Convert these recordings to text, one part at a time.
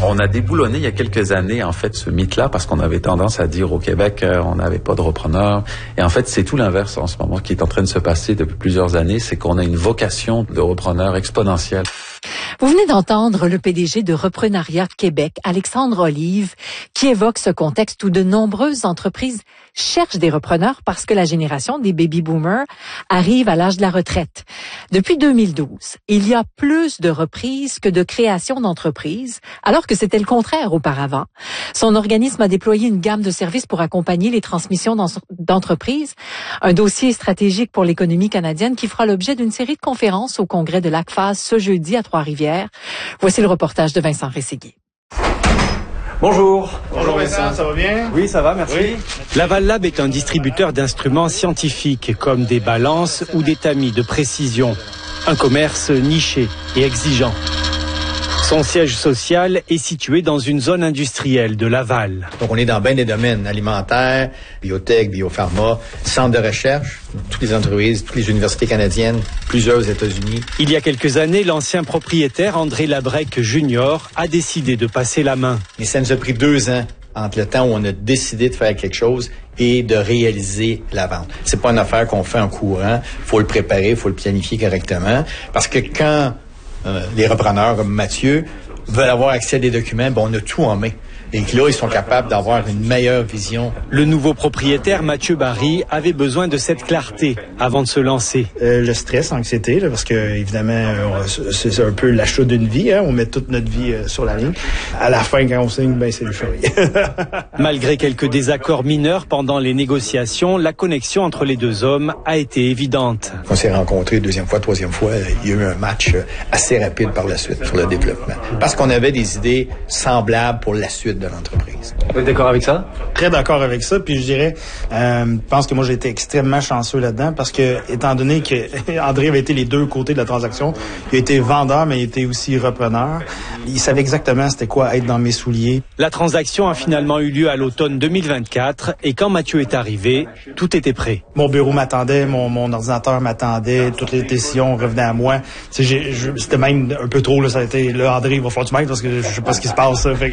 On a déboulonné il y a quelques années, en fait, ce mythe-là, parce qu'on avait tendance à dire au Québec, on n'avait pas de repreneurs. Et en fait, c'est tout l'inverse en ce moment qui est en train de se passer depuis plusieurs années, c'est qu'on a une vocation de repreneur exponentielle. Vous venez d'entendre le PDG de Reprenariat Québec, Alexandre Olive, qui évoque ce contexte où de nombreuses entreprises cherchent des repreneurs parce que la génération des baby-boomers arrive à l'âge de la retraite. Depuis 2012, il y a plus de reprises que de création d'entreprises, alors que c'était le contraire auparavant. Son organisme a déployé une gamme de services pour accompagner les transmissions d'entreprises, un dossier stratégique pour l'économie canadienne qui fera l'objet d'une série de conférences au congrès de l'ACFAS ce jeudi à Trois-Rivières. Voici le reportage de Vincent Rességuier. Bonjour. Bonjour Vincent, ça va bien? Oui, ça va, merci. Oui. Laval Lab est un distributeur d'instruments scientifiques comme des balances ou des tamis de précision. Un commerce niché et exigeant. Son siège social est situé dans une zone industrielle de Laval. Donc, on est dans bien des domaines alimentaires, biotech, biopharma, centres de recherche, toutes les entreprises, toutes les universités canadiennes, plusieurs aux États-Unis. Il y a quelques années, l'ancien propriétaire André Labrec Jr. a décidé de passer la main. Mais ça nous a pris 2 ans entre le temps où on a décidé de faire quelque chose et de réaliser la vente. C'est pas une affaire qu'on fait en courant. Faut le préparer, faut le planifier correctement. Parce que quand les repreneurs comme Mathieu veulent avoir accès à des documents, on a tout en main. Et que là, ils sont capables d'avoir une meilleure vision. Le nouveau propriétaire, Mathieu Barry, avait besoin de cette clarté avant de se lancer. Le stress, l'anxiété, parce que évidemment, c'est un peu l'achat d'une vie. On met toute notre vie sur la ligne. À la fin, quand on signe, c'est l'euphorie. Malgré quelques désaccords mineurs pendant les négociations, la connexion entre les deux hommes a été évidente. On s'est rencontrés 2e fois, 3e fois. Il y a eu un match assez rapide par la suite sur le développement. Parce qu'on avait des idées semblables pour la suite de l'entreprise. Vous êtes d'accord avec ça? Très d'accord avec ça. Puis je dirais, je pense que moi j'ai été extrêmement chanceux là-dedans parce que, étant donné que André avait été les deux côtés de la transaction, il a été vendeur, mais il était aussi repreneur. Il savait exactement c'était quoi être dans mes souliers. La transaction a finalement eu lieu à l'automne 2024 et quand Mathieu est arrivé, tout était prêt. Mon bureau m'attendait, mon ordinateur m'attendait, toutes les décisions revenaient à moi. C'était même un peu trop, là, ça a été, là, André, il va falloir que tu m'aides parce que je sais pas ce qui se passe. Fait que...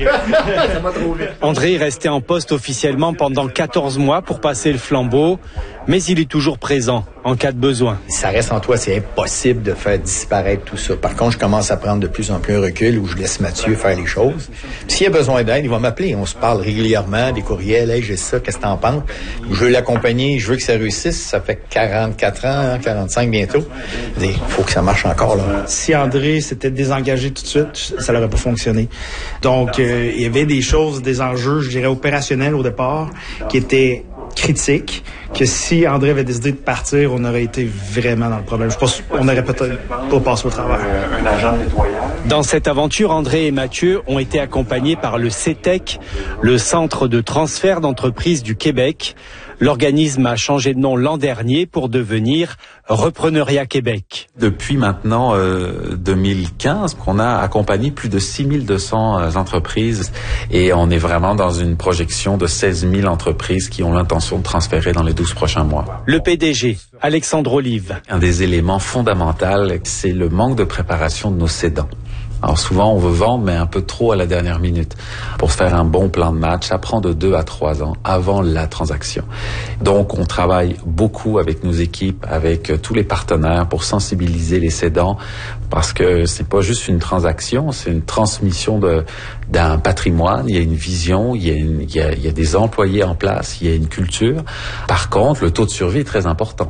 André est resté en poste officiellement pendant 14 mois pour passer le flambeau, mais il est toujours présent en cas de besoin. Ça reste en toi, c'est impossible de faire disparaître tout ça. Par contre, je commence à prendre de plus en plus un recul où je laisse Mathieu faire les choses. S'il y a besoin d'aide, il va m'appeler. On se parle régulièrement, des courriels. Hey, j'ai ça, qu'est-ce que t'en penses? Je veux l'accompagner, je veux que ça réussisse. Ça fait 44 ans, 45 bientôt. Il faut que ça marche encore, là. Si André s'était désengagé tout de suite, ça n'aurait pas fonctionné. Donc, il y avait des choses, des enjeux, je dirais, opérationnels au départ, qui étaient critiques, que si André avait décidé de partir, on aurait été vraiment dans le problème. Je pense qu'on aurait peut-être pas passé au travers. Un agent nettoyeur. Dans cette aventure, André et Mathieu ont été accompagnés par le CETEC, le Centre de transfert d'entreprises du Québec. L'organisme a changé de nom l'an dernier pour devenir Reprenariat Québec. Depuis maintenant 2015, qu'on a accompagné plus de 6200 entreprises et on est vraiment dans une projection de 16 000 entreprises qui ont l'intention de transférer dans les 12 prochains mois. Le PDG, Alexandre Olive. Un des éléments fondamentaux, c'est le manque de préparation de nos cédants. Alors souvent, on veut vendre, mais un peu trop à la dernière minute. Pour se faire un bon plan de match, ça prend de 2 à 3 ans avant la transaction. Donc, on travaille beaucoup avec nos équipes, avec tous les partenaires pour sensibiliser les cédants, parce que c'est pas juste une transaction, c'est une transmission d'un patrimoine. Il y a une vision, il y a des employés en place, il y a une culture. Par contre, le taux de survie est très important.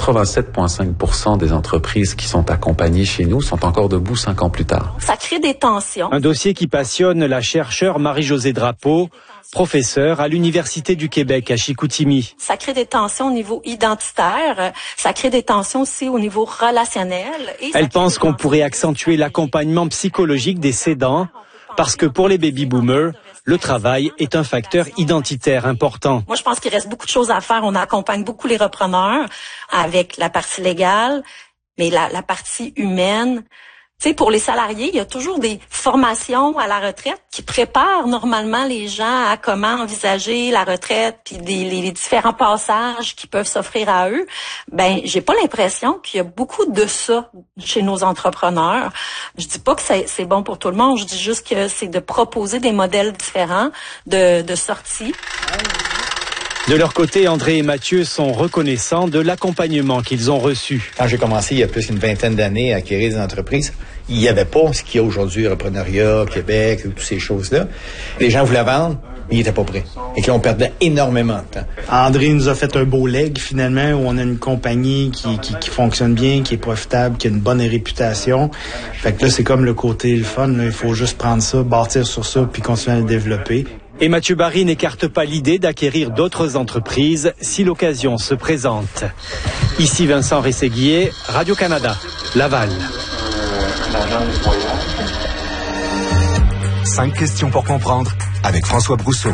87,5% des entreprises qui sont accompagnées chez nous sont encore debout 5 ans plus tard. Ça crée des tensions. Un dossier qui passionne la chercheure Marie-Josée Drapeau, professeure à l'Université du Québec à Chicoutimi. Ça crée des tensions au niveau identitaire, ça crée des tensions aussi au niveau relationnel. Elle pense qu'on pourrait accentuer l'accompagnement psychologique des cédants parce que pour les baby-boomers, le travail est un facteur identitaire important. Moi, je pense qu'il reste beaucoup de choses à faire. On accompagne beaucoup les repreneurs avec la partie légale, mais la partie humaine, Tu sais, pour les salariés, il y a toujours des formations à la retraite qui préparent normalement les gens à comment envisager la retraite, puis les différents passages qui peuvent s'offrir à eux. Ben, j'ai pas l'impression qu'il y a beaucoup de ça chez nos entrepreneurs. Je dis pas que c'est bon pour tout le monde, je dis juste que c'est de proposer des modèles différents de sortie. De leur côté, André et Mathieu sont reconnaissants de l'accompagnement qu'ils ont reçu. Quand j'ai commencé il y a plus d'une vingtaine d'années à acquérir des entreprises, il n'y avait pas ce qu'il y a aujourd'hui, Reprenariat, Québec, toutes ces choses-là. Les gens voulaient vendre, mais ils n'étaient pas prêts. Et que là, on perdait énormément de temps. André nous a fait un beau leg, finalement, où on a une compagnie qui fonctionne bien, qui est profitable, qui a une bonne réputation. Fait que là, c'est comme le côté le fun, là. Il faut juste prendre ça, bâtir sur ça, puis continuer à le développer. Et Mathieu Barry n'écarte pas l'idée d'acquérir d'autres entreprises si l'occasion se présente. Ici Vincent Rességuier, Radio-Canada, Laval. 5 questions pour comprendre avec François Brousseau.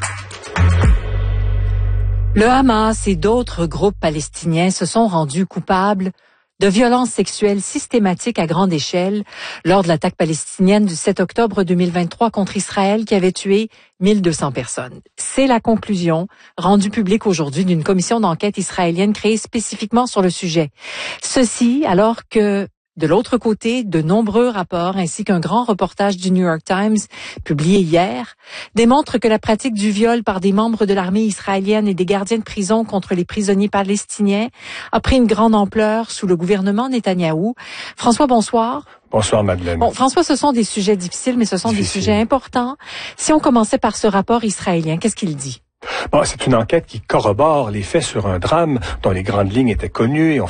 Le Hamas et d'autres groupes palestiniens se sont rendus coupables de violences sexuelles systématiques à grande échelle lors de l'attaque palestinienne du 7 octobre 2023 contre Israël qui avait tué 1200 personnes. C'est la conclusion rendue publique aujourd'hui d'une commission d'enquête israélienne créée spécifiquement sur le sujet. Ceci alors que de l'autre côté, de nombreux rapports ainsi qu'un grand reportage du New York Times publié hier démontrent que la pratique du viol par des membres de l'armée israélienne et des gardiens de prison contre les prisonniers palestiniens a pris une grande ampleur sous le gouvernement Netanyahou. François, bonsoir. Bonsoir, Madeleine. Bon, François, ce sont des sujets difficiles, mais ce sont des sujets importants. Si on commençait par ce rapport israélien, qu'est-ce qu'il dit? Bon, c'est une enquête qui corrobore les faits sur un drame dont les grandes lignes étaient connues et on